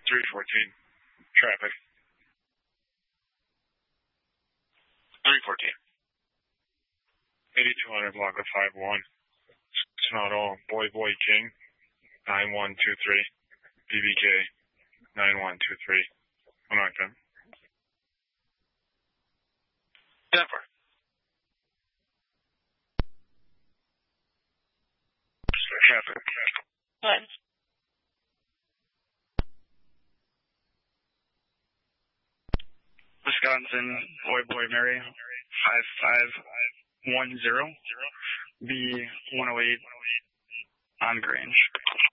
314. Traffic. 314. 8200 block of 51. Sonado, Boy King, 9123. BBK, 9123. I'm not done. 10-4. Traffic. What? Wisconsin, Boy Mary, 5510, B108 on Grange.